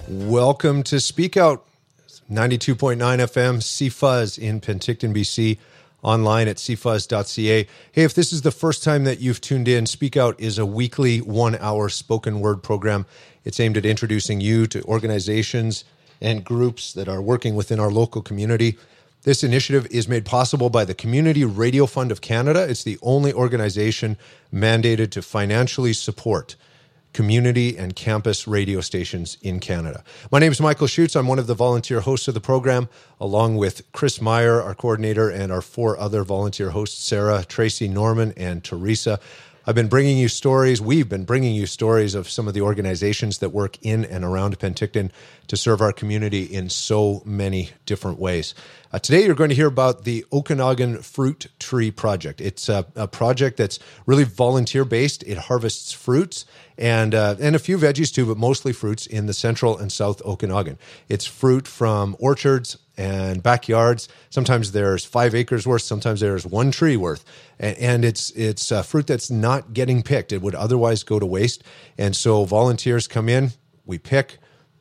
Welcome to Speak Out, 92.9 FM, CFuzz in Penticton, BC, online at cfuzz.ca. Hey, if this is the first time that you've tuned in, Speak Out is a weekly 1-hour spoken word program. It's aimed at introducing you to organizations and groups that are working within our local community. This initiative is made possible by the Community Radio Fund of Canada. It's the only organization mandated to financially support community and campus radio stations in Canada. My name is Michael Schutz. I'm one of the volunteer hosts of the program, along with Chris Meyer, our coordinator, and our 4 other volunteer hosts, Sarah, Tracy, Norman, and Teresa. We've been bringing you stories of some of the organizations that work in and around Penticton to serve our community in so many different ways. Today, you're going to hear about the Okanagan Fruit Tree Project. It's a project that's really volunteer-based. It harvests fruits and a few veggies too, but mostly fruits in the central and south Okanagan. It's fruit from orchards and backyards. Sometimes there's 5 acres worth. Sometimes there's 1 tree worth. And it's fruit that's not getting picked. It would otherwise go to waste. And so volunteers come in, we pick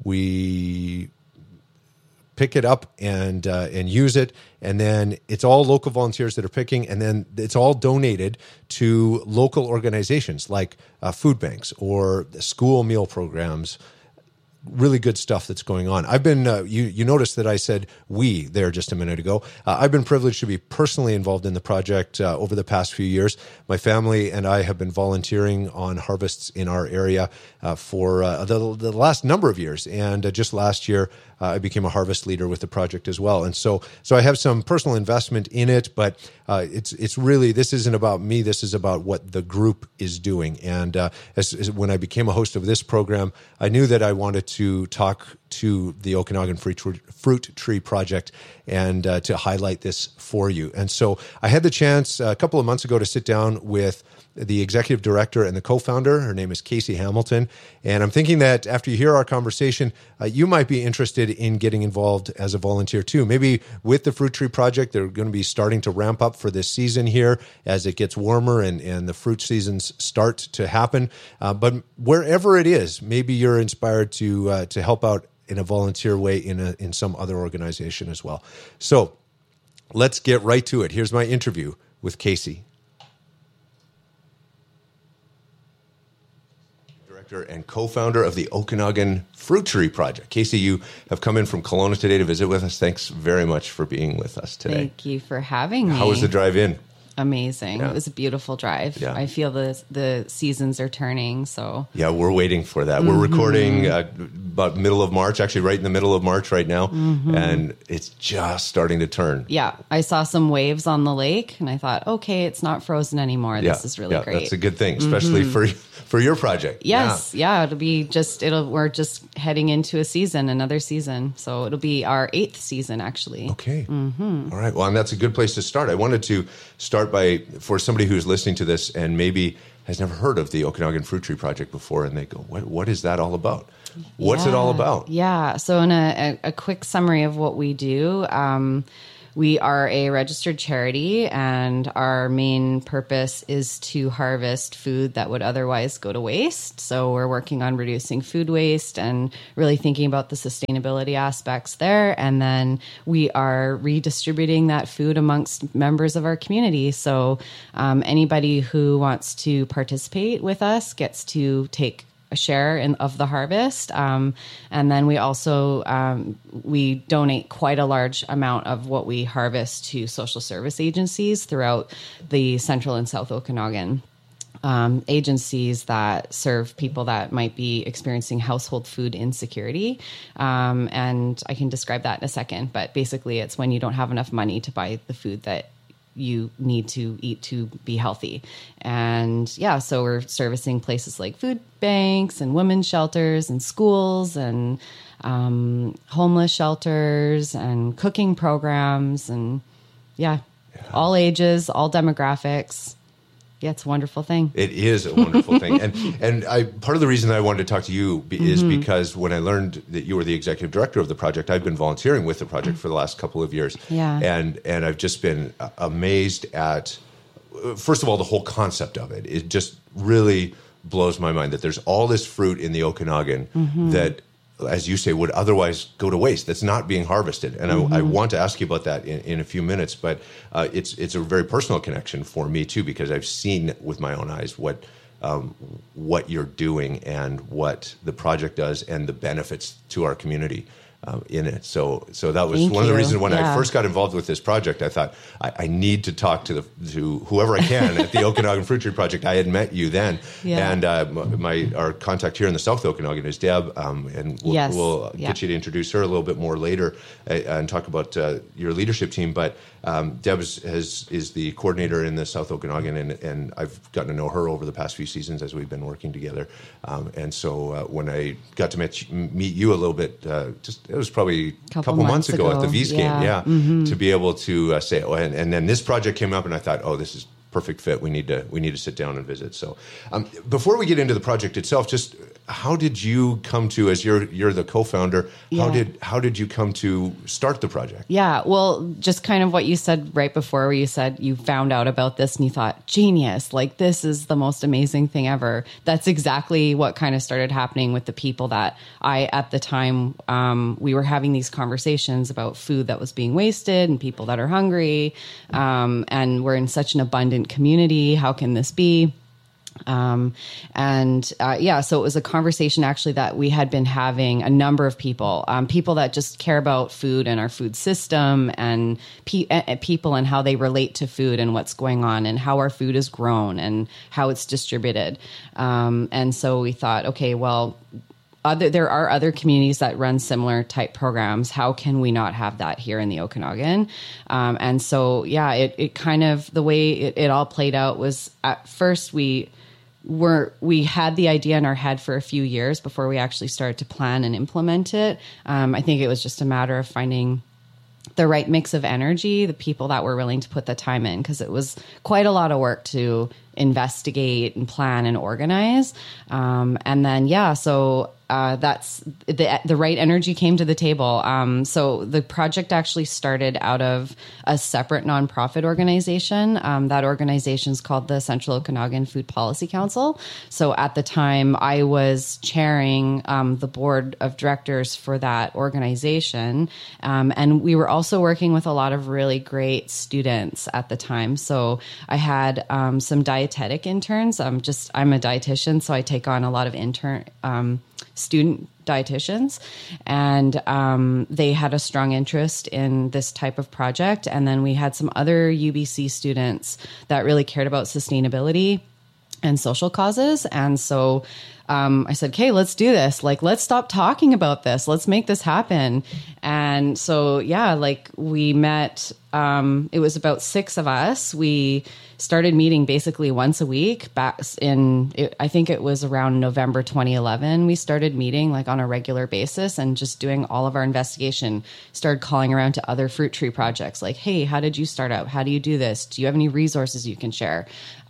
it up and use it, and then it's all local volunteers that are picking, and then it's all donated to local organizations like food banks or school meal programs. Really good stuff that's going on. I've been, you noticed that I said we there just a minute ago. I've been privileged to be personally involved in the project over the past few years. My family and I have been volunteering on harvests in our area for the last number of years. And just last year, I became a harvest leader with the project as well. And so I have some personal investment in it, but it's really, this isn't about me. This is about what the group is doing. And when I became a host of this program, I knew that I wanted to talk to the Okanagan Fruit Tree Project and to highlight this for you. And so I had the chance a couple of months ago to sit down with the executive director and the co-founder. Her name is Casey Hamilton. And I'm thinking that after you hear our conversation, you might be interested in getting involved as a volunteer too. Maybe with the Fruit Tree Project, they're going to be starting to ramp up for this season here as it gets warmer and the fruit seasons start to happen. But wherever it is, maybe you're inspired to help out in a volunteer way in some other organization as well. So let's get right to it. Here's my interview with Casey. Director and co-founder of the Okanagan Fruit Tree Project. Casey, you have come in from Kelowna today to visit with us. Thanks very much for being with us today. Thank you for having me. How was the drive in? Amazing. Yeah. It was a beautiful drive. Yeah. I feel the seasons are turning. So yeah, we're waiting for that. We're recording about middle of March, actually right in the middle of March right now, and it's just starting to turn. Yeah, I saw some waves on the lake, and I thought, okay, it's not frozen anymore. This is really great. That's a good thing, especially for your project. Yes, it'll be we're just heading into another season. So it'll be our 8th season, actually. Okay. All right. Well, and that's a good place to start. I wanted to start for somebody who's listening to this and maybe has never heard of the Okanagan Fruit Tree Project before, and they go, what is that all about? What's it all about? Yeah. So in a quick summary of what we do, we are a registered charity, and our main purpose is to harvest food that would otherwise go to waste. So we're working on reducing food waste and really thinking about the sustainability aspects there. And then we are redistributing that food amongst members of our community. So anybody who wants to participate with us gets to take a share of the harvest. And then we also, we donate quite a large amount of what we harvest to social service agencies throughout the central and south Okanagan. Agencies that serve people that might be experiencing household food insecurity. And I can describe that in a second, but basically it's when you don't have enough money to buy the food that you need to eat to be healthy. And so we're servicing places like food banks and women's shelters and schools and homeless shelters and cooking programs and all ages, all demographics. Yeah, it's a wonderful thing. It is a wonderful thing. And part of the reason I wanted to talk to you is because when I learned that you were the executive director of the project, I've been volunteering with the project for the last couple of years. Yeah. And I've just been amazed at, first of all, the whole concept of it. It just really blows my mind that there's all this fruit in the Okanagan that as you say, would otherwise go to waste. That's not being harvested. And I want to ask you about that in a few minutes, but it's a very personal connection for me too, because I've seen with my own eyes what you're doing and what the project does and the benefits to our community in it. So that was one of the reasons when I first got involved with this project, I thought I need to talk to whoever I can at the Okanagan Fruit Tree Project. I had met you then, and our contact here in the South Okanagan is Deb, and we'll get you to introduce her a little bit more later and talk about your leadership team. But Deb is the coordinator in the South Okanagan, and I've gotten to know her over the past few seasons as we've been working together. And so when I got to meet you a little bit, it was probably a couple months ago at the V's game, to be able to say, and then this project came up, and I thought, this is perfect fit. We need to sit down and visit. So before we get into the project itself, just how did you come to, as you're the co-founder, how did you come to start the project? Yeah, well, just kind of what you said right before, where you said you found out about this and you thought, genius, like this is the most amazing thing ever. That's exactly what kind of started happening with the people that at the time, we were having these conversations about food that was being wasted and people that are hungry, and we're in such an abundant community. How can this be? So it was a conversation actually that we had been having, a number of people that just care about food and our food system and people and how they relate to food and what's going on and how our food is grown and how it's distributed. And so we thought, okay, well, there are other communities that run similar type programs. How can we not have that here in the Okanagan? And so, it kind of, the way it all played out was, at first we had the idea in our head for a few years before we actually started to plan and implement it. I think it was just a matter of finding the right mix of energy, the people that were willing to put the time in, because it was quite a lot of work to investigate and plan and organize. And then, that's the right energy came to the table. So the project actually started out of a separate nonprofit organization. That organization is called the Central Okanagan Food Policy Council. So at the time, I was chairing the board of directors for that organization, and we were also working with a lot of really great students at the time. So I had some dietetic interns. I'm a dietitian, so I take on a lot of student dietitians, and they had a strong interest in this type of project. And then we had some other UBC students that really cared about sustainability and social causes. And so I said, okay, let's do this. Like, let's stop talking about this. Let's make this happen. And so, we met, it was about 6 of us. We started meeting basically once a week I think it was around November 2011. We started meeting like on a regular basis and just doing all of our investigation, started calling around to other fruit tree projects. Like, hey, how did you start out? How do you do this? Do you have any resources you can share?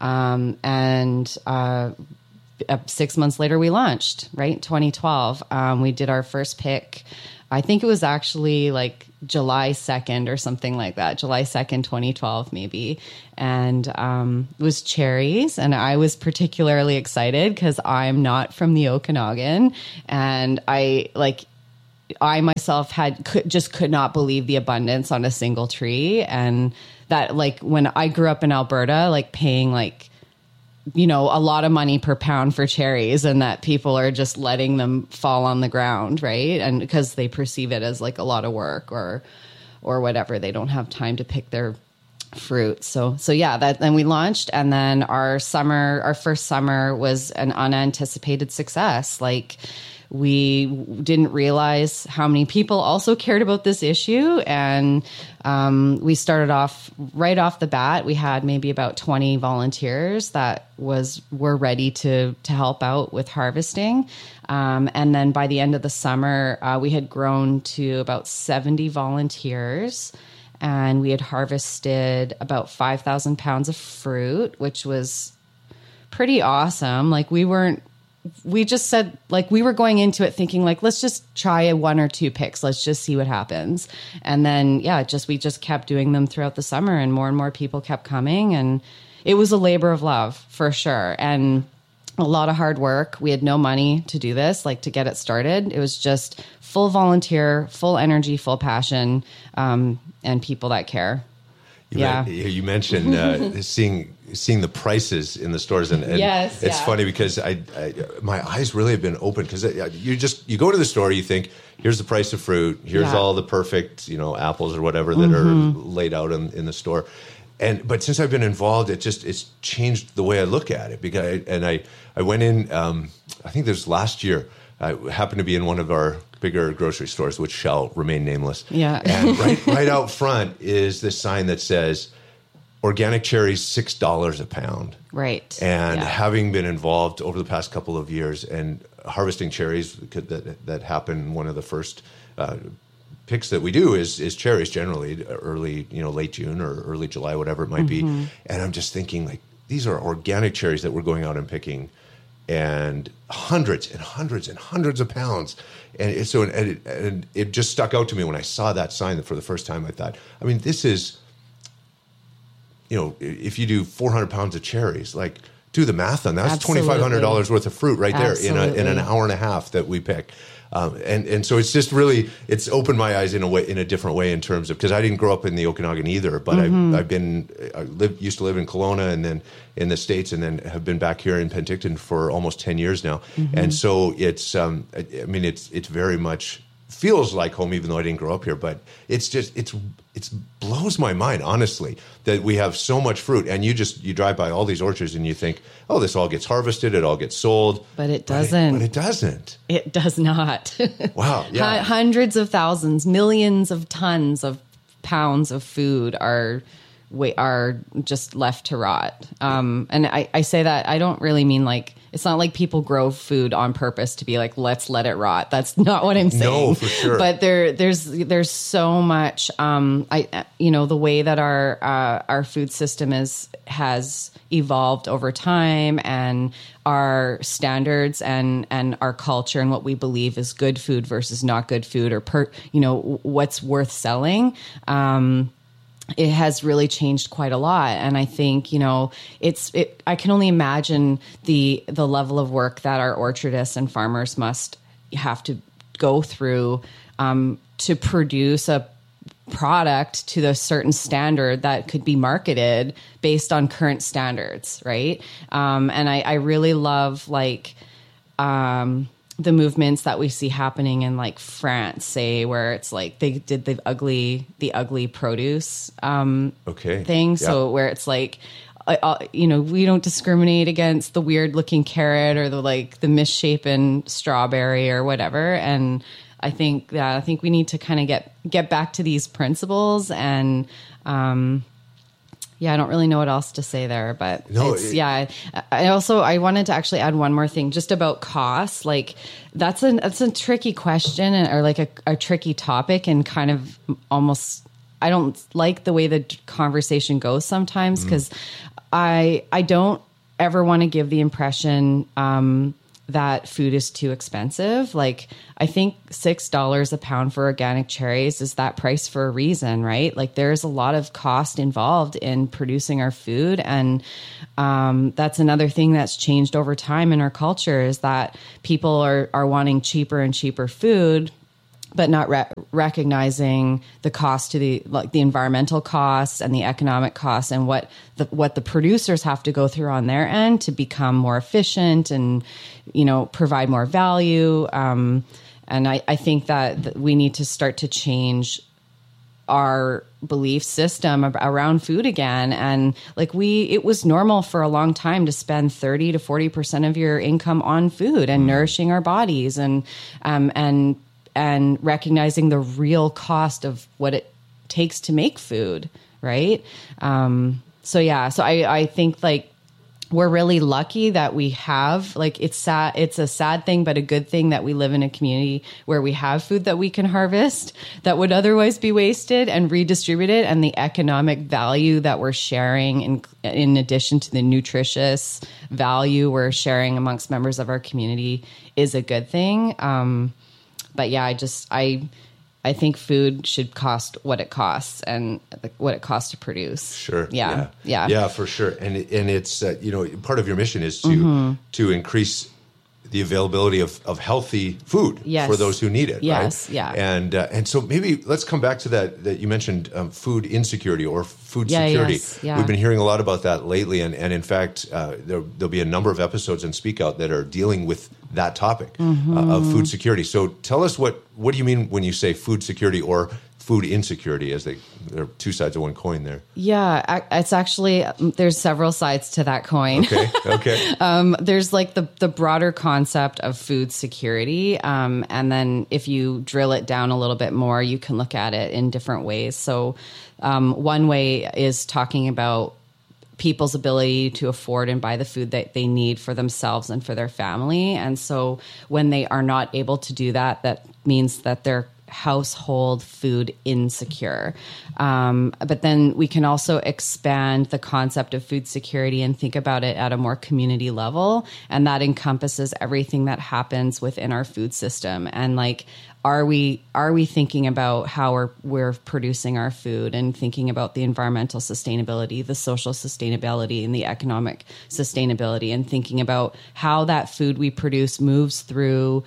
6 months later, we launched, right? 2012. We did our first pick. I think it was actually like July 2nd or something like that. July 2nd, 2012, maybe. And it was cherries. And I was particularly excited because I'm not from the Okanagan. And I myself could not believe the abundance on a single tree. And that, like, when I grew up in Alberta, like paying a lot of money per pound for cherries, and that people are just letting them fall on the ground, right? And because they perceive it as like a lot of work or whatever, they don't have time to pick their fruit. So then we launched, and then our first summer was an unanticipated success. Like, we didn't realize how many people also cared about this issue. And we started off right off the bat. We had maybe about 20 volunteers that were ready to help out with harvesting. And then by the end of the summer, we had grown to about 70 volunteers. And we had harvested about 5,000 pounds of fruit, which was pretty awesome. Like, we just said, like, we were going into it thinking, like, let's just try 1 or 2 picks. Let's just see what happens. And then, we just kept doing them throughout the summer, and more people kept coming. And it was a labor of love for sure. And a lot of hard work. We had no money to do this, like to get it started. It was just full volunteer, full energy, full passion, and people that care. You mentioned seeing the prices in the stores, and yes, it's funny because I my eyes really have been open, because you go to the store, you think, here's the price of fruit, here's all the perfect apples or whatever that are laid out in the store, but since I've been involved, it's changed the way I look at it, because I went in, I think this was last year. I happened to be in one of our bigger grocery stores, which shall remain nameless. Yeah. And right out front is this sign that says, organic cherries, $6 a pound. Right. And having been involved over the past couple of years and harvesting cherries, that happen, one of the first picks that we do is cherries, generally early, late June or early July, whatever it might be. And I'm just thinking, like, these are organic cherries that we're going out and picking, and hundreds and hundreds and hundreds of pounds. And it just stuck out to me when I saw that sign for the first time. I thought, I mean, this is, if you do 400 pounds of cherries, like, do the math on that. That's $2,500 worth of fruit right there in an hour and a half that we pick. And so it's just really, it's opened my eyes in a different way, in terms of, because I didn't grow up in the Okanagan either, but I used to live in Kelowna and then in the States, and then have been back here in Penticton for almost 10 years now. And so it's, it's very much feels like home, even though I didn't grow up here, but it blows my mind, honestly, that we have so much fruit, and you drive by all these orchards and you think, oh, this all gets harvested, it all gets sold. But it doesn't. But it doesn't. It does not. Wow. Yeah. Hundreds of thousands, millions of tons of pounds of food are just left to rot. And I say that, I don't really mean like, it's not like people grow food on purpose to be like, let's let it rot. That's not what I'm saying. No, for sure. But there's so much, the way that our food system has evolved over time, and our standards and our culture and what we believe is good food versus not good food, or what's worth selling. It has really changed quite a lot. And I think, I can only imagine the level of work that our orchardists and farmers must have to go through to produce a product to the certain standard that could be marketed based on current standards, right? And I really love, the movements that we see happening in like France, say, where it's like they did the ugly produce thing. Yeah. So where it's like, we don't discriminate against the weird looking carrot or the misshapen strawberry or whatever. And I think we need to kind of get back to these principles. And I don't really know what else to say there, but I wanted to actually add one more thing just about costs. Like that's a tricky question, or like a tricky topic, and kind of almost, I don't like the way the conversation goes sometimes, because I don't ever want to give the impression that food is too expensive. Like, I think $6 a pound for organic cherries is that price for a reason, right? Like, there's a lot of cost involved in producing our food. And that's another thing that's changed over time in our culture, is that people are wanting cheaper and cheaper food, but not recognizing the cost to the environmental costs and the economic costs, and what the producers have to go through on their end to become more efficient and, provide more value. And I think that we need to start to change our belief system around food again. And it was normal for a long time to spend 30 to 40% of your income on food and nourishing our bodies, and recognizing the real cost of what it takes to make food, right? So I think we're really lucky that we have, it's a sad thing, but a good thing that we live in a community where we have food that we can harvest that would otherwise be wasted and redistributed, and the economic value that we're sharing in addition to the nutritious value we're sharing amongst members of our community is a good thing. But yeah, I think food should cost what it costs and what it costs to produce. Sure. Yeah. Yeah, for sure. And it's part of your mission is to increase the availability of healthy food for those who need it. Yes. Right? Yeah. And so maybe let's come back to that you mentioned food insecurity or food security. Yes, yeah. We've been hearing a lot about that lately, and in fact, there'll be a number of episodes in Speak Out that are dealing with that topic of food security. So tell us what do you mean when you say food security or food insecurity, as they're two sides of one coin there? Yeah, it's actually, there's several sides to that coin. Okay. There's like the broader concept of food security. And then if you drill it down a little bit more, you can look at it in different ways. So one way is talking about people's ability to afford and buy the food that they need for themselves and for their family. And so when they are not able to do that, that means that they're household food insecure. But then we can also expand the concept of food security and think about it at a more community level. And that encompasses everything that happens within our food system. And like, are we thinking about how we're producing our food and thinking about the environmental sustainability, the social sustainability, and the economic sustainability, and thinking about how that food we produce moves through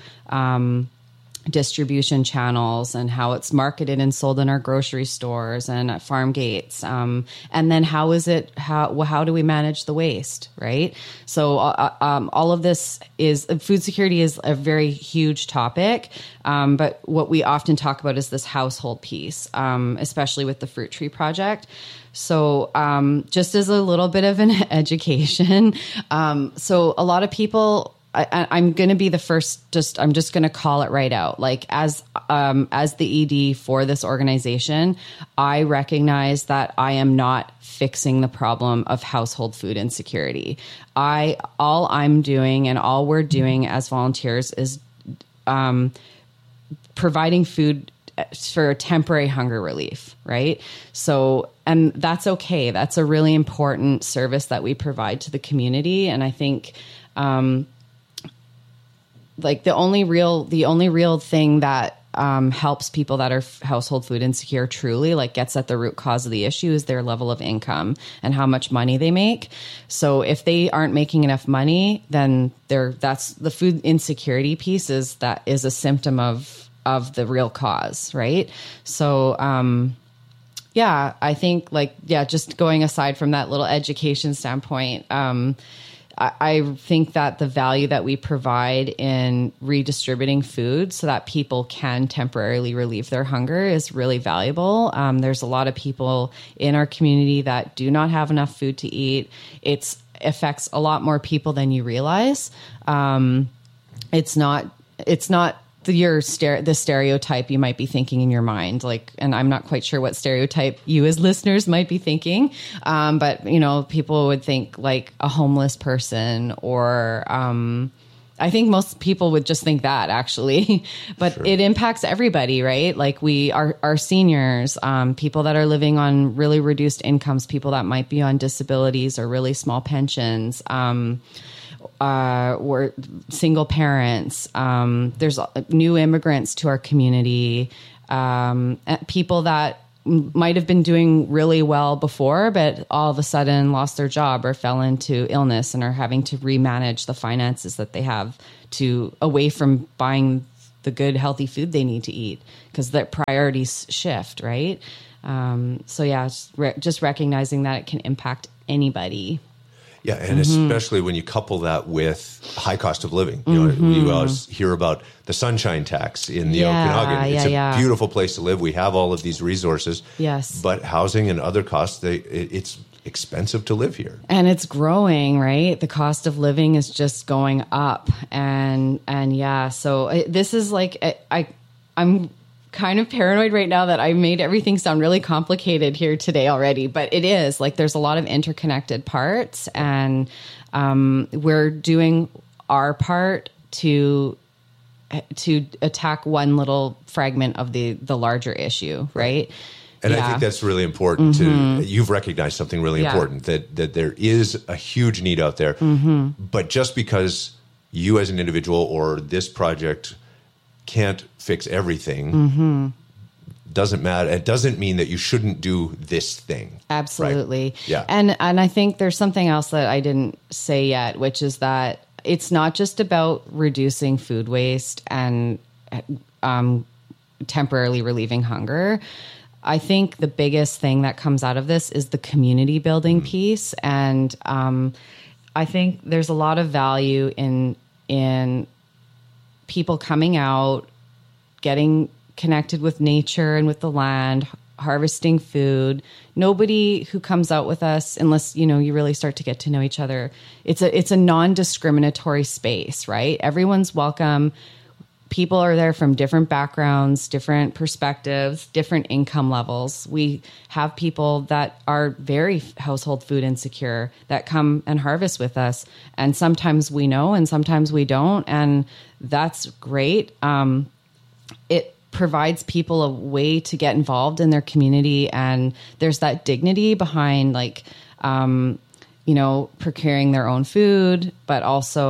distribution channels and how it's marketed and sold in our grocery stores and at farm gates. And then how do we manage the waste, right? So all of this food security is a very huge topic. But what we often talk about is this household piece, especially with the Fruit Tree Project. So just as a little bit of an education, so a lot of people, I'm going to be the first. I'm just going to call it right out. Like as the ED for this organization, I recognize that I am not fixing the problem of household food insecurity. All I'm doing and all we're doing as volunteers is providing food for temporary hunger relief, right? So, and that's okay. That's a really important service that we provide to the community, and I think. Like the only real thing that helps people that are household food insecure truly, like gets at the root cause of the issue, is their level of income and how much money they make. So if they aren't making enough money, then that's the food insecurity piece is a symptom of the real cause, right? So I think just going aside from that little education standpoint, I think that the value that we provide in redistributing food so that people can temporarily relieve their hunger is really valuable. There's a lot of people in our community that do not have enough food to eat. It affects a lot more people than you realize. It's not the stereotype you might be thinking in your mind, and I'm not quite sure what stereotype you as listeners might be thinking. But people would think like a homeless person, or I think most people would just think that actually, but sure. It impacts everybody, right? Like our seniors, people that are living on really reduced incomes, people that might be on disabilities or really small pensions, we're single parents. There's new immigrants to our community, people that might have been doing really well before, but all of a sudden lost their job or fell into illness and are having to remanage the finances that they have away from buying the good, healthy food they need to eat because their priorities shift, right? Just recognizing that it can impact anybody. Yeah, and especially when you couple that with high cost of living. We always hear about the sunshine tax in the Okanagan. It's a beautiful place to live. We have all of these resources. Yes. But housing and other costs, it's expensive to live here. And it's growing, right? The cost of living is just going up. So this is like, I'm kind of paranoid right now that I made everything sound really complicated here today already, but it is like there's a lot of interconnected parts, and we're doing our part to attack one little fragment of the larger issue, right? And I think that's really important you've recognized something really important, that there is a huge need out there, but just because you as an individual or this project can't fix everything doesn't matter. It doesn't mean that you shouldn't do this thing. Absolutely. Right? Yeah. And I think there's something else that I didn't say yet, which is that it's not just about reducing food waste and temporarily relieving hunger. I think the biggest thing that comes out of this is the community building piece. And I think there's a lot of value in people coming out, getting connected with nature and with the land, harvesting food. Nobody who comes out with us, unless, you really start to get to know each other, it's a non-discriminatory space, right? Everyone's welcome. People are there from different backgrounds, different perspectives, different income levels. We have people that are very household food insecure that come and harvest with us. And sometimes we know and sometimes we don't. And that's great. It provides people a way to get involved in their community. And there's that dignity behind procuring their own food, but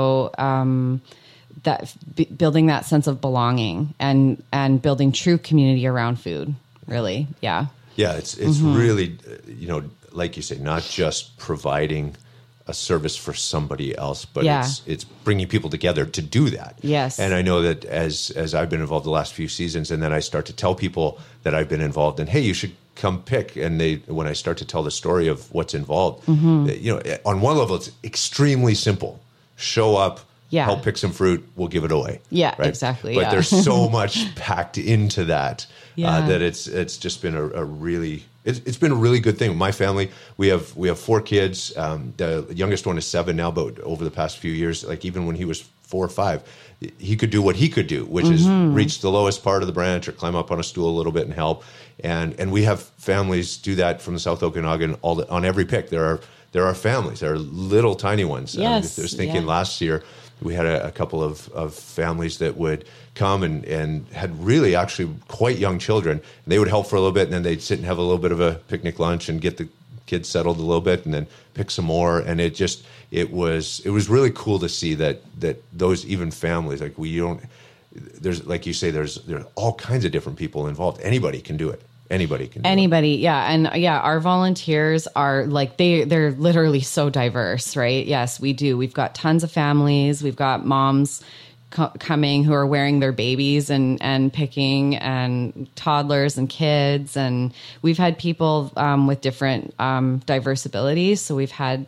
also building that sense of belonging and building true community around food, really. Yeah. Yeah. It's really, like you say, not just providing a service for somebody else, but it's bringing people together to do that. Yes. And I know that as I've been involved the last few seasons, and then I start to tell people that I've been involved in, hey, you should come pick. And when I start to tell the story of what's involved, on one level, it's extremely simple. Show up, help pick some fruit, we'll give it away. Yeah, right? exactly. But there's so much packed into that that it's just been a really it's been a really good thing. My family, we have 4 kids. The youngest one is 7 now, but over the past few years, like even when he was 4 or 5, he could do what he could do, which is reach the lowest part of the branch or climb up on a stool a little bit and help. And we have families do that from the South Okanagan on every pick. There are families. There are little tiny ones. Yes. I was thinking last year, we had a couple of families that would come and had really actually quite young children. And they would help for a little bit, and then they'd sit and have a little bit of a picnic lunch and get the kids settled a little bit, and then pick some more. And it was really cool to see that those even families, like there's, like you say, there's all kinds of different people involved. Anybody can do it. Anybody can do Anybody, yeah. And our volunteers are like, they're literally so diverse, right? Yes, we do. We've got tons of families. We've got moms coming who are wearing their babies and picking, and toddlers and kids. And we've had people with different diverse abilities. So we've had,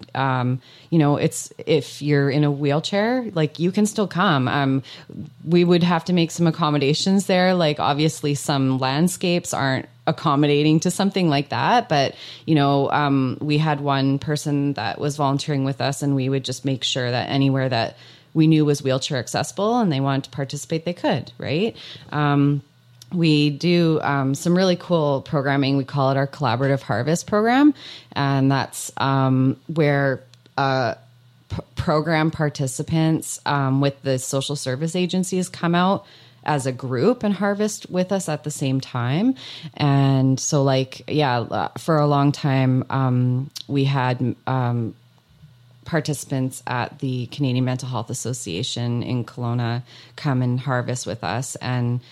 it's if you're in a wheelchair, like you can still come. We would have to make some accommodations there. Like obviously some landscapes aren't accommodating to something like that. But, we had one person that was volunteering with us, and we would just make sure that anywhere that we knew was wheelchair accessible and they wanted to participate, they could, right? We do some really cool programming. We call it our Collaborative Harvest program. And that's where program participants with the social service agencies come out as a group and harvest with us at the same time. And so for a long time, we had participants at the Canadian Mental Health Association in Kelowna come and harvest with us. And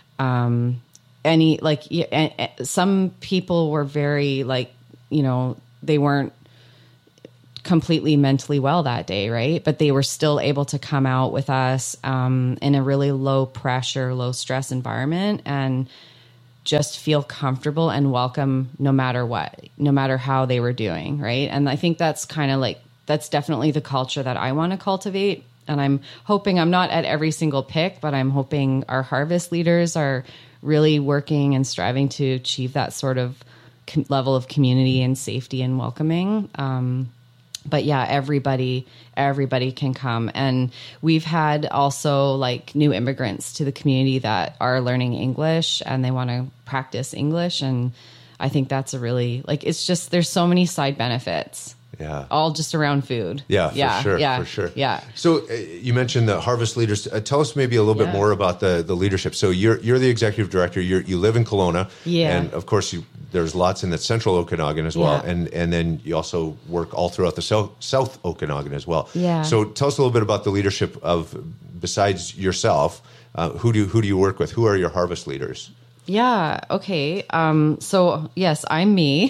some people were very they weren't completely mentally well that day, right? But they were still able to come out with us in a really low pressure, low stress environment and just feel comfortable and welcome no matter what, no matter how they were doing, right? And I think that's that's definitely the culture that I want to cultivate. And I'm hoping, I'm not at every single pick, but I'm hoping our harvest leaders are really working and striving to achieve that sort of level of community and safety and welcoming. But yeah, everybody can come. And we've had also new immigrants to the community that are learning English and they want to practice English. And I think that's a really, it's just, there's so many side benefits. Yeah. All just around food. Yeah, for sure. Yeah. So you mentioned the harvest leaders. Tell us maybe a little bit more about the leadership. So you're the executive director. You live in Kelowna. Yeah. And of course there's lots in the central Okanagan as well. Yeah. And then you also work all throughout the south Okanagan as well. Yeah. So tell us a little bit about the leadership of, besides yourself, who do you work with? Who are your harvest leaders? Yeah. Okay. So yes, I'm me.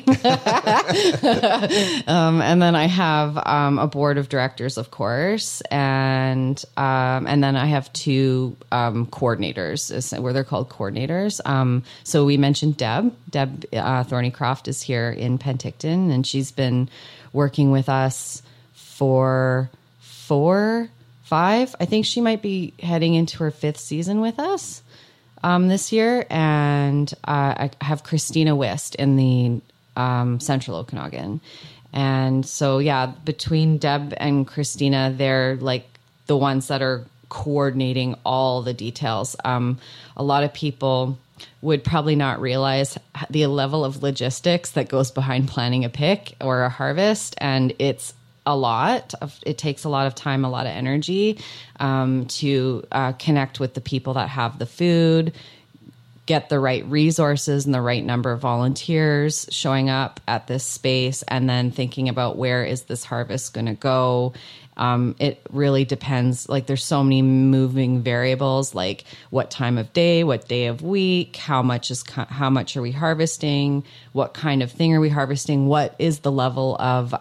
And then I have a board of directors, of course, and then I have two coordinators, where they're called coordinators. So we mentioned Deb. Deb Thornycroft is here in Penticton, and she's been working with us for 4, 5. I think she might be heading into her 5th season with us this year. And I have Christina Wist in the Central Okanagan. And so, yeah, between Deb and Christina, they're like the ones that are coordinating all the details. A lot of people would probably not realize the level of logistics that goes behind planning a pick or a harvest. And it's a lot. It takes a lot of time, a lot of energy to connect with the people that have the food, get the right resources and the right number of volunteers showing up at this space, and then thinking about where is this harvest going to go. It really depends. Like, there's so many moving variables, like what time of day, what day of week, how much are we harvesting, what kind of thing are we harvesting, what is the level of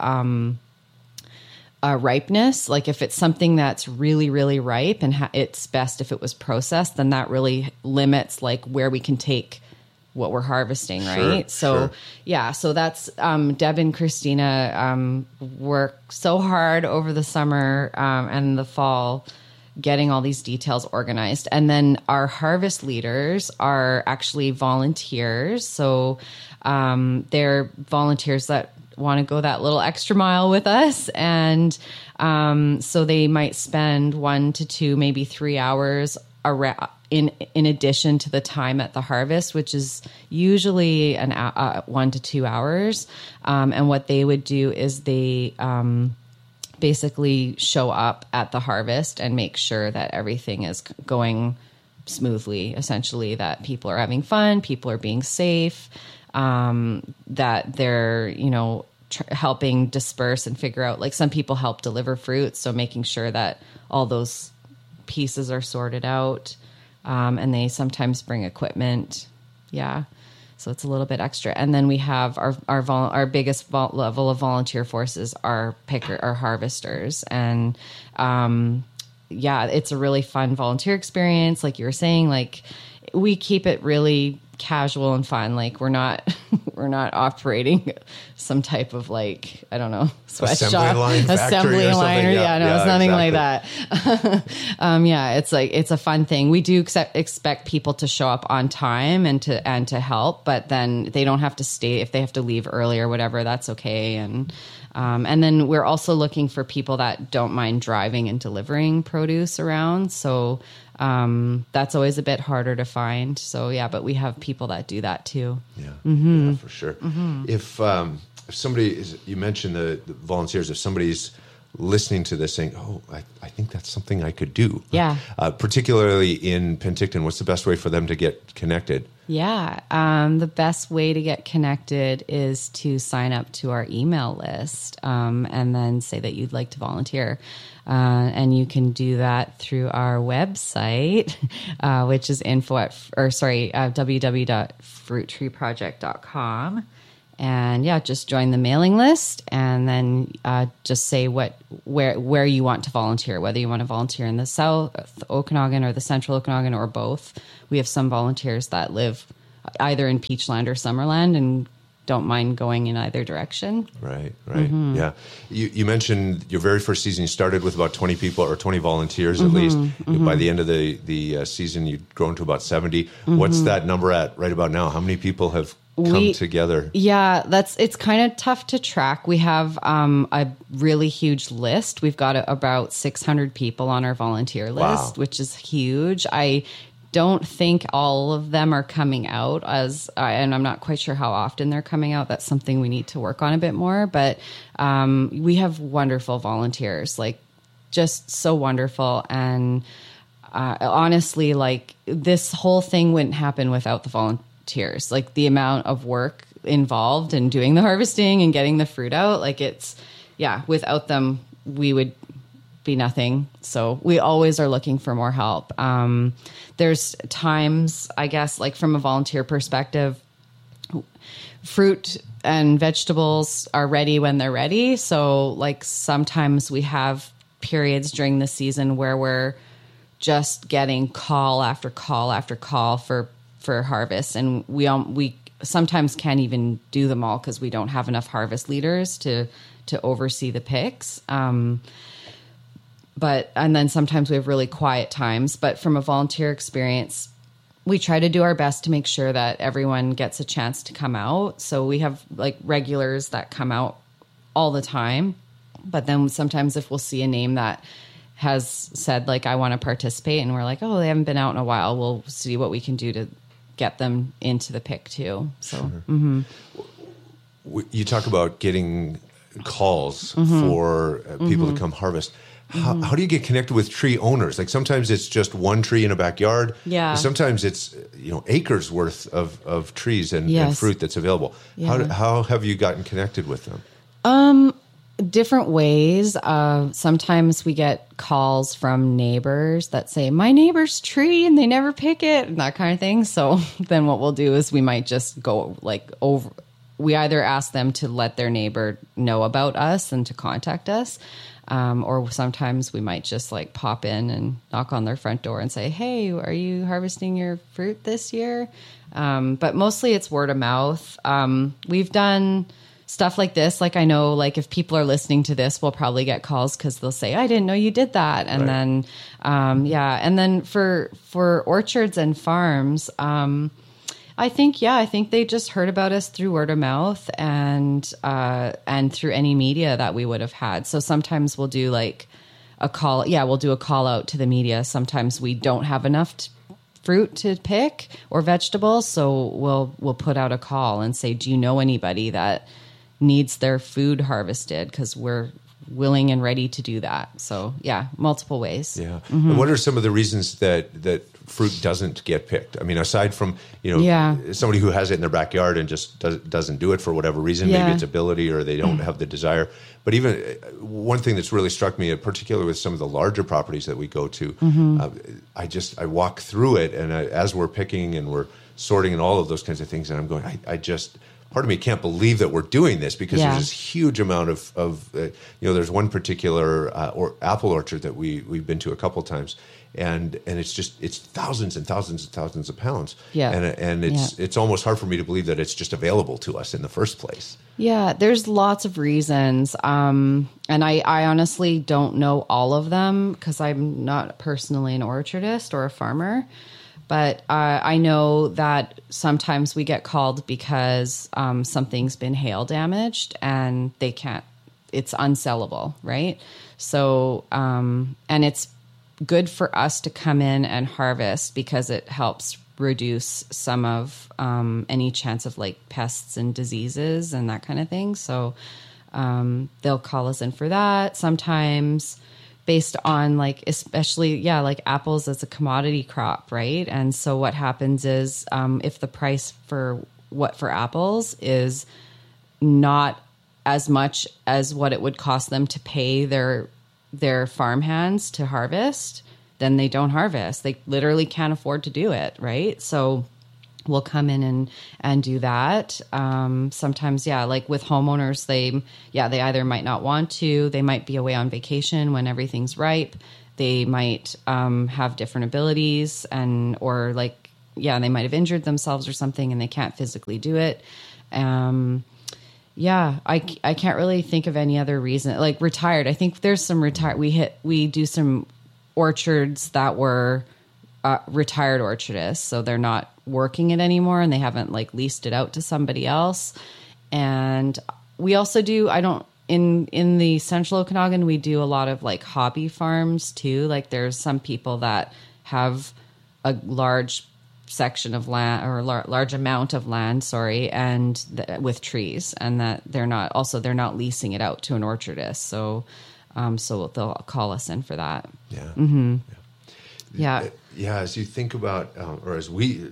ripeness. Like, if it's something that's really, really ripe and it's best if it was processed, then that really limits like where we can take what we're harvesting, right? So that's Deb and Christina work so hard over the summer and the fall getting all these details organized. And then our harvest leaders are actually volunteers. So they're volunteers that want to go that little extra mile with us. And so they might spend 1 to 2, maybe 3 hours in addition to the time at the harvest, which is usually 1 to 2 hours. And what they would do is they basically show up at the harvest and make sure that everything is going smoothly, essentially, that people are having fun, people are being safe, that they're, helping disperse and figure out, like, some people help deliver fruit. So making sure that all those pieces are sorted out. And they sometimes bring equipment. Yeah. So it's a little bit extra. And then we have our biggest level of volunteer forces are harvesters. And, it's a really fun volunteer experience. Like you were saying, like, we keep it really casual and fun. Like, we're not operating some type of, like, I don't know, assembly line, it's nothing like that. It's a fun thing. We do expect people to show up on time and to help, but then they don't have to stay. If they have to leave early or whatever, that's okay. And then we're also looking for people that don't mind driving and delivering produce around. So that's always a bit harder to find. So but we have people that do that too. Yeah, yeah, for sure. Mm-hmm. If somebody is, you mentioned the volunteers, if somebody's listening to this saying, "Oh, I think that's something I could do." Yeah. Particularly in Penticton, what's the best way for them to get connected? Yeah. The best way to get connected is to sign up to our email list and then say that you'd like to volunteer. And you can do that through our website, which is www.fruittreeproject.com. And just join the mailing list, and then just say where you want to volunteer, whether you want to volunteer in the South Okanagan or the Central Okanagan or both. We have some volunteers that live either in Peachland or Summerland and don't mind going in either direction. Right. Mm-hmm. Yeah. You mentioned your very first season, you started with about 20 people or 20 volunteers at least. Mm-hmm. By the end of the season, you'd grown to about 70. Mm-hmm. What's that number at right about now? How many people have come together? Yeah, it's kind of tough to track. We have a really huge list. We've got about 600 people on our volunteer list, which is huge. I don't think all of them are coming out and I'm not quite sure how often they're coming out. That's something we need to work on a bit more. But we have wonderful volunteers, like, just so wonderful. And honestly, like, this whole thing wouldn't happen without the volunteers. Like, the amount of work involved in doing the harvesting and getting the fruit out, like, without them, we would be nothing. So we always are looking for more help. There's times, I guess, like from a volunteer perspective, fruit and vegetables are ready when they're ready. So like sometimes we have periods during the season where we're just getting call after call after call for harvest. And we sometimes can't even do them all because we don't have enough harvest leaders to oversee the picks. And then sometimes we have really quiet times, but from a volunteer experience, we try to do our best to make sure that everyone gets a chance to come out. So we have like regulars that come out all the time, but then sometimes if we'll see a name that has said like, I want to participate, and we're like, oh, they haven't been out in a while, we'll see what we can do to get them into the pick too. So, sure. You talk about getting calls for people to come harvest. How do you get connected with tree owners? Like sometimes it's just one tree in a backyard. Yeah. Sometimes it's acres worth of trees and fruit that's available. Yeah. How have you gotten connected with them? Different ways. Sometimes we get calls from neighbors that say, my neighbor's tree and they never pick it, and that kind of thing. So then what we'll do is we might just go like over. We either ask them to let their neighbor know about us and to contact us. Or sometimes we might just like pop in and knock on their front door and say, hey, are you harvesting your fruit this year? But mostly it's word of mouth. We've done stuff like this. Like I know like if people are listening to this, we'll probably get calls because they'll say, I didn't know you did that. And then, And then for orchards and farms, I think they just heard about us through word of mouth and through any media that we would have had. So sometimes we'll do like a call. Yeah, we'll do a call out to the media. Sometimes we don't have enough fruit to pick or vegetables, so we'll put out a call and say, do you know anybody that needs their food harvested? Because we're willing and ready to do that. So yeah, multiple ways. Yeah. And what are some of the reasons that fruit doesn't get picked? I mean, aside from, somebody who has it in their backyard and just doesn't do it for whatever reason, maybe it's ability or they don't have the desire. But even one thing that's really struck me, particularly with some of the larger properties that we go to, I walk through it and as we're picking and we're sorting and all of those kinds of things, and I'm going, part of me can't believe that we're doing this because there's this huge amount of there's one particular apple orchard that we've been to a couple times, and it's thousands and thousands and thousands of pounds. Yeah. And it's almost hard for me to believe that it's just available to us in the first place. Yeah, there's lots of reasons. And I honestly don't know all of them because I'm not personally an orchardist or a farmer. But I know that sometimes we get called because something's been hail damaged and it's unsellable, right? So, and it's good for us to come in and harvest because it helps reduce some of any chance of like pests and diseases and that kind of thing. So they'll call us in for that. Sometimes based on like, especially, like apples as a commodity crop, right? And so what happens is if the price for apples is not as much as what it would cost them to pay their farmhands to harvest, then they don't harvest. They literally can't afford to do it, right? So we'll come in and do that. Sometimes, like with homeowners, they either might not want to, they might be away on vacation when everything's ripe. They might have different abilities or they might have injured themselves or something and they can't physically do it. I can't really think of any other reason. Like retired, I think there's some we do some orchards that were retired orchardists, so they're not working it anymore and they haven't like leased it out to somebody else. And we also do, in the central Okanagan, we do a lot of like hobby farms too. Like there's some people that have a large section of land or large amount of land, and with trees, and that they're not leasing it out to an orchardist. So they'll call us in for that. Yeah. Mm-hmm. Yeah. Yeah. As you think about, or as we,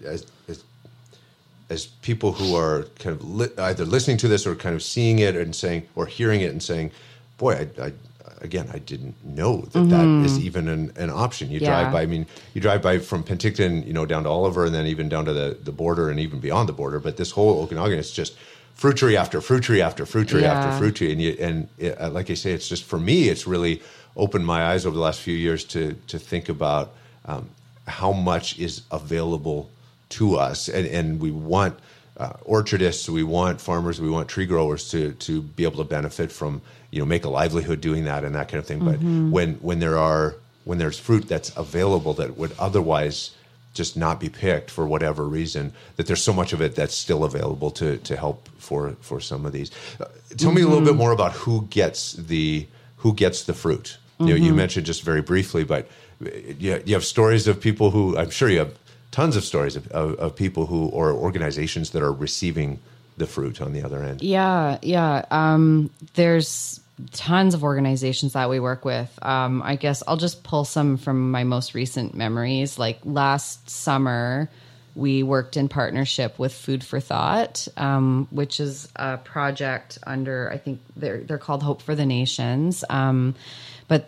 as people who are kind of either listening to this or kind of seeing it and saying, or hearing it and saying, boy, again, I didn't know that is even an option. You drive by. I mean, you drive by from Penticton, down to Oliver, and then even down to the border, and even beyond the border. But this whole Okanagan is just fruit tree after fruit tree after fruit tree after fruit tree, and like I say, it's just, for me, it's really opened my eyes over the last few years to think about how much is available to us, and we want orchardists, we want farmers, we want tree growers to be able to benefit from, make a livelihood doing that and that kind of thing. But when there's fruit that's available that would otherwise just not be picked for whatever reason, that there's so much of it that's still available to help for some of these. Tell me a little bit more about who gets the fruit. You mentioned just very briefly, but you have stories of people who, I'm sure you have tons of stories of people who, or organizations that are receiving the fruit on the other end. There's tons of organizations that we work with. I guess I'll just pull some from my most recent memories. Like last summer, we worked in partnership with Food for Thought, which is a project under, I think they're called Hope for the Nations. But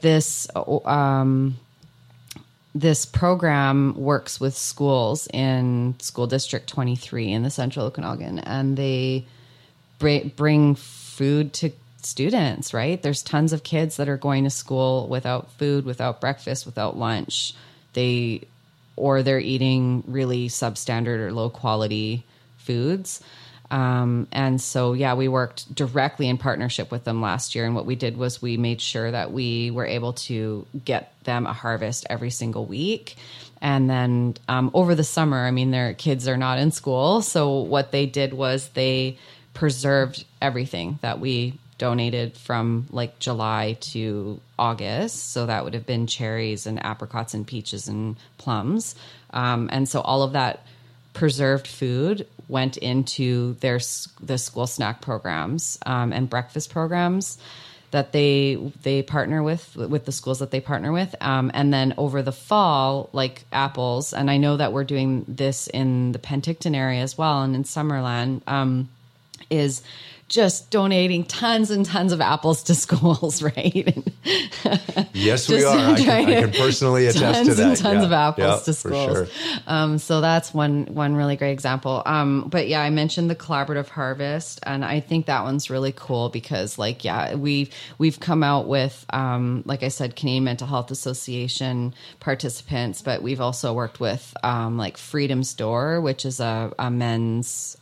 this program works with schools in School District 23 in the Central Okanagan, and they bring food to students, right? There's tons of kids that are going to school without food, without breakfast, without lunch. They're eating really substandard or low quality foods. And so, we worked directly in partnership with them last year. And what we did was we made sure that we were able to get them a harvest every single week. And then over the summer, their kids are not in school. So what they did was they preserved everything that we donated from like July to August. So that would have been cherries and apricots and peaches and plums. And so all of that preserved food went into the school snack programs and breakfast programs that they partner with the schools that they partner with. And then over the fall, like apples, and I know that we're doing this in the Penticton area as well, and in Summerland, is just donating tons and tons of apples to schools, right? Yes, we are. I can personally attest to that. Tons and tons of apples to schools. For sure. So that's one really great example. But I mentioned the collaborative harvest, and I think that one's really cool because, we've come out with, like I said, Canadian Mental Health Association participants, but we've also worked with Freedom's Door, which is a men's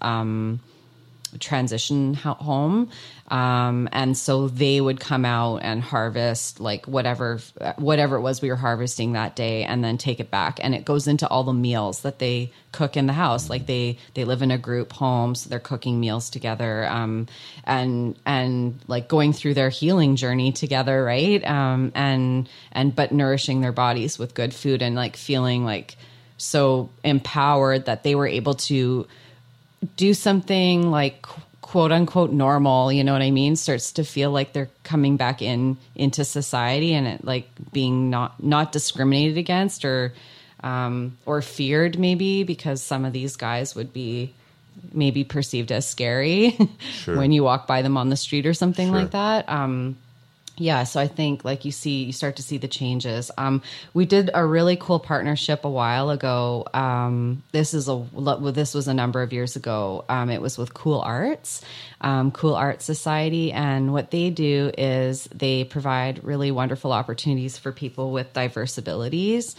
transition home, and so they would come out and harvest whatever it was we were harvesting that day, and then take it back, and it goes into all the meals that they cook in the house. Like they live in a group home, so they're cooking meals together, and like going through their healing journey together, right? But nourishing their bodies with good food, and like feeling like so empowered that they were able to do something like quote unquote normal, you know what I mean? Starts to feel like they're coming back into society, and it like being not discriminated against or feared, maybe because some of these guys would be maybe perceived as scary when you walk by them on the street or something like that. So I think you start to see the changes. We did a really cool partnership a while ago. This was a number of years ago. It was with Cool Arts Society. And what they do is they provide really wonderful opportunities for people with diverse abilities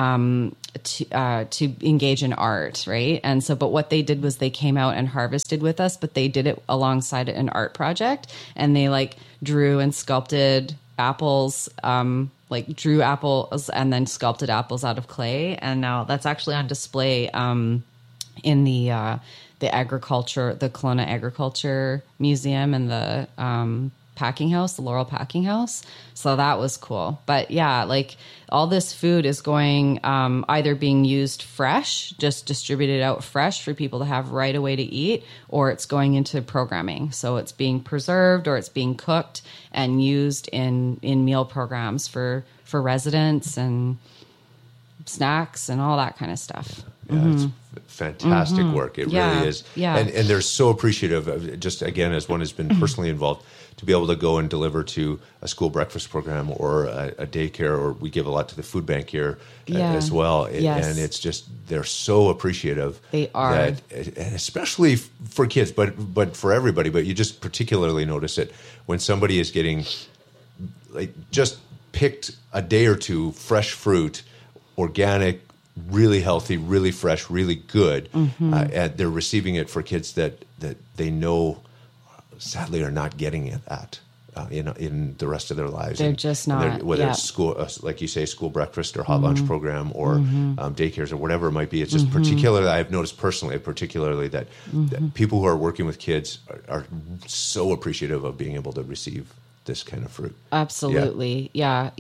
to engage in art, right? And so, but what they did was they came out and harvested with us, but they did it alongside an art project, and they drew and sculpted apples, drew apples and then sculpted apples out of clay. And now that's actually on display in the Kelowna Agriculture Museum and the packing house, the Laurel Packing House. So that was cool. But all this food is going either being used fresh, just distributed out fresh for people to have right away to eat, or it's going into programming. So it's being preserved or it's being cooked and used in meal programs for residents and snacks and all that kind of stuff. It's fantastic work. It really is. Yeah. And they're so appreciative of, just again, as one has been personally involved, to be able to go and deliver to a school breakfast program or a daycare, or we give a lot to the food bank here as well. Yes. And it's just, they're so appreciative. They are. And especially for kids, but for everybody. But you just particularly notice it when somebody is getting like just picked a day or two fresh fruit, organic, really healthy, really fresh, really good. And they're receiving it for kids that they know sadly are not getting it at in the rest of their lives. They're just not. Whether it's school, like you say, school breakfast or hot lunch program or daycares or whatever it might be. It's just particularly, I've noticed personally, that people who are working with kids are so appreciative of being able to receive this kind of fruit. Absolutely. Yeah.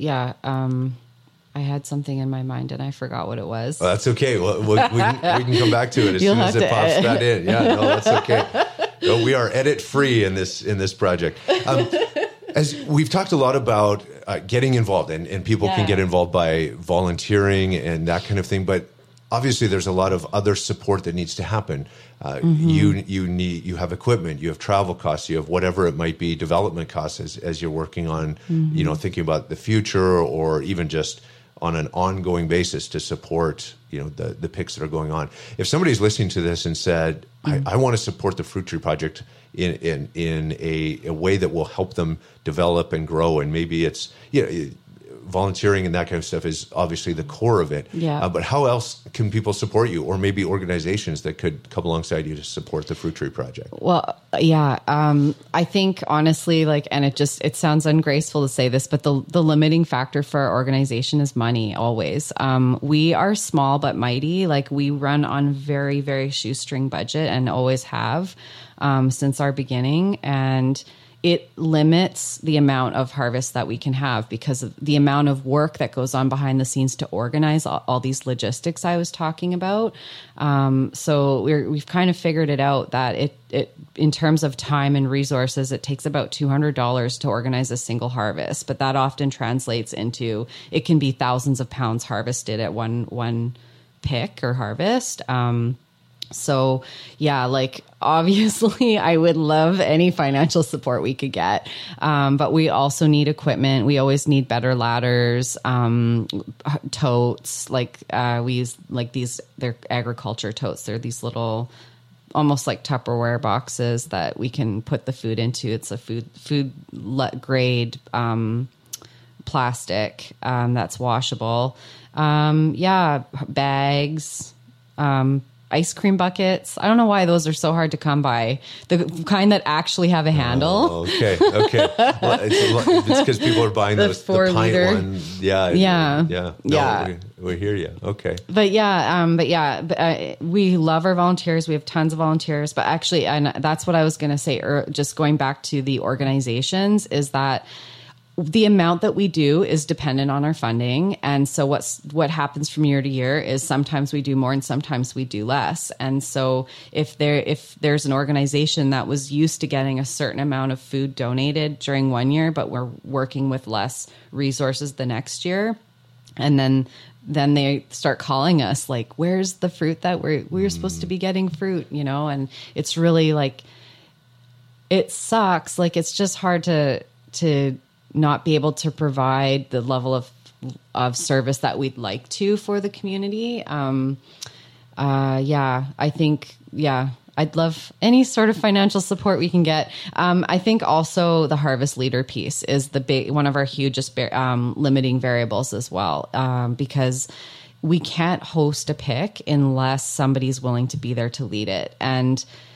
I had something in my mind and I forgot what it was. Well, that's okay. We can come back to it as soon as it pops that in. Yeah, no, that's okay. No, we are edit free in this project. As we've talked a lot about getting involved, and people can get involved by volunteering and that kind of thing, but obviously there's a lot of other support that needs to happen. You have equipment, you have travel costs, you have whatever it might be, development costs as you're working on, thinking about the future, or even just on an ongoing basis to support, the picks that are going on. If somebody's listening to this and said, I want to support the Fruit Tree Project in a way that will help them develop and grow, and maybe it's, volunteering and that kind of stuff is obviously the core of it. Yeah. But how else can people support you, or maybe organizations that could come alongside you to support the Fruit Tree Project? Well, yeah. I think honestly, and it sounds ungraceful to say this, but the limiting factor for our organization is money always. We are small but mighty. We run on very, very shoestring budget and always have since our beginning. And it limits the amount of harvest that we can have because of the amount of work that goes on behind the scenes to organize all these logistics I was talking about. So we've kind of figured it out that it in terms of time and resources, it takes about $200 to organize a single harvest, but that often translates into, it can be thousands of pounds harvested at one pick or harvest. So yeah, obviously I would love any financial support we could get. But we also need equipment. We always need better ladders, totes. We use these, they're agriculture totes. They're these little, almost like Tupperware boxes that we can put the food into. It's a food grade, plastic, that's washable. Bags, ice cream buckets. I don't know why those are so hard to come by. The kind that actually have a handle. Oh, okay. Well, it's because people are buying the pint one. Yeah. No, we hear you. Okay. But we love our volunteers. We have tons of volunteers. But actually, and that's what I was going to say. Just going back to the organizations, is that the amount that we do is dependent on our funding. And so what happens from year to year is sometimes we do more and sometimes we do less. And so if there's an organization that was used to getting a certain amount of food donated during one year, but we're working with less resources the next year, and then they start calling us where's the fruit that we're supposed to be getting fruit, and it's really it sucks. It's just hard to not be able to provide the level of service that we'd like to for the community. I think, I'd love any sort of financial support we can get. I think also the harvest leader piece is one of our hugest limiting variables as well, because we can't host a pick unless somebody's willing to be there to lead it. And